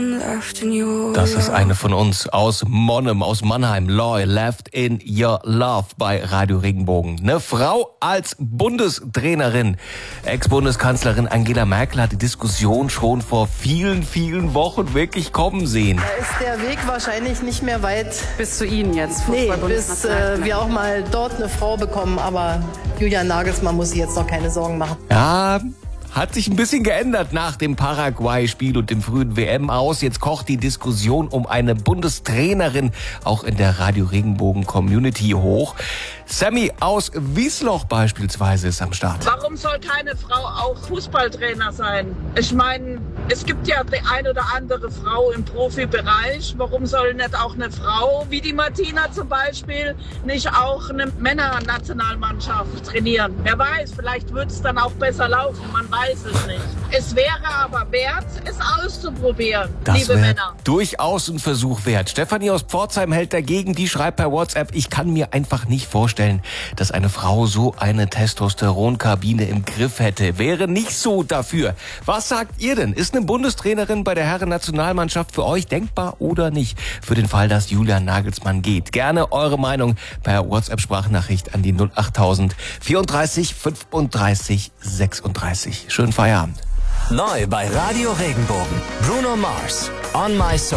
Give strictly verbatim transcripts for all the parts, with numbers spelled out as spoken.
Das ist eine von uns aus Monnem, aus Mannheim. Loy, Left in Your Love bei Radio Regenbogen. Eine Frau als Bundestrainerin. Ex-Bundeskanzlerin Angela Merkel hat die Diskussion schon vor vielen, vielen Wochen wirklich kommen sehen. Da ist der Weg wahrscheinlich nicht mehr weit. Bis zu Ihnen jetzt. Nee, bis äh, wir auch mal dort eine Frau bekommen. Aber Julian Nagelsmann muss sich jetzt noch keine Sorgen machen. Ja, hat sich ein bisschen geändert nach dem Paraguay-Spiel und dem frühen W M-Aus. Jetzt kocht die Diskussion um eine Bundestrainerin auch in der Radio Regenbogen-Community hoch. Sammy aus Wiesloch beispielsweise ist am Start. Warum soll keine Frau auch Fußballtrainer sein? Ich meine, es gibt ja die ein oder andere Frau im Profibereich. Warum soll nicht auch eine Frau, wie die Martina zum Beispiel, nicht auch eine Männernationalmannschaft trainieren? Wer weiß, vielleicht wird es dann auch besser laufen. Man weiß es nicht. Es wäre aber wert, es auszuprobieren, das liebe Männer. Durchaus ein Versuch wert. Stefanie aus Pforzheim hält dagegen. Die schreibt per WhatsApp: Ich kann mir einfach nicht vorstellen, dass eine Frau so eine Testosteronkabine im Griff hätte. Wäre nicht so dafür. Was sagt ihr denn? Ist eine Bundestrainerin bei der Herren-Nationalmannschaft für euch denkbar oder nicht? Für den Fall, dass Julian Nagelsmann geht. Gerne eure Meinung per WhatsApp-Sprachnachricht an die null achttausend vierunddreißig fünfunddreißig sechsunddreißig. Schönen Feierabend. Neu bei Radio Regenbogen. Bruno Mars, On My Soul.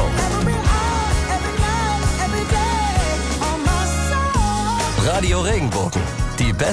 Radio Regenbogen. Die beste